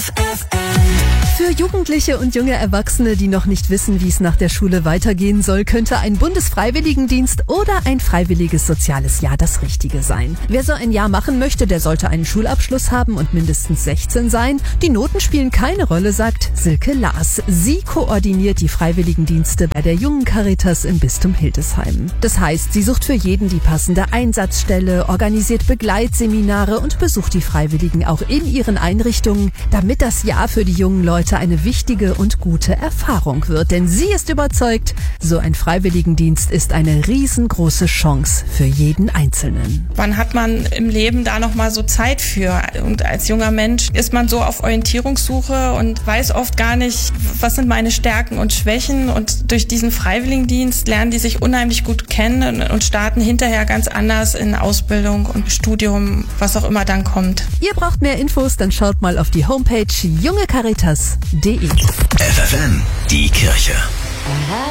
Für Jugendliche und junge Erwachsene, die noch nicht wissen, wie es nach der Schule weitergehen soll, könnte ein Bundesfreiwilligendienst oder ein freiwilliges soziales Jahr das Richtige sein. Wer so ein Jahr machen möchte, der sollte einen Schulabschluss haben und mindestens 16 sein. Die Noten spielen keine Rolle, sagt Silke Lars. Sie koordiniert die Freiwilligendienste bei der Jungen Caritas im Bistum Hildesheim. Das heißt, sie sucht für jeden die passende Einsatzstelle, organisiert Begleitseminare und besucht die Freiwilligen auch in ihren Einrichtungen, damit das Jahr für die jungen Leute eine wichtige und gute Erfahrung wird. Denn sie ist überzeugt, so ein Freiwilligendienst ist eine riesengroße Chance für jeden Einzelnen. Wann hat man im Leben da nochmal so Zeit für? Und als junger Mensch ist man so auf Orientierungssuche und weiß oft gar nicht, was sind meine Stärken und Schwächen. Und durch diesen Freiwilligendienst lernen die sich unheimlich gut kennen und starten hinterher ganz anders in Ausbildung und Studium, was auch immer dann kommt. Ihr braucht mehr Infos, dann schaut mal auf die Homepage jungecaritas.de. FFN, die Kirche.